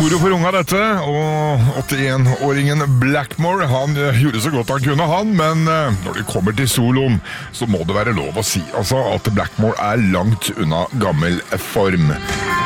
Moro for unga dette, og 81-åringen Blackmore, han gjorde så godt han kunne han, men når det kommer til soloen, så må det være lov å si altså, at Blackmore er langt unna gammel form.